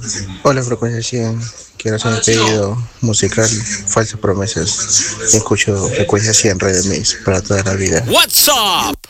Hola, Frecuencia 100. Quiero hacer un pedido musical, Falsas Promesas. Escucho Frecuencia 100 Radio Mix para toda la vida. What's up?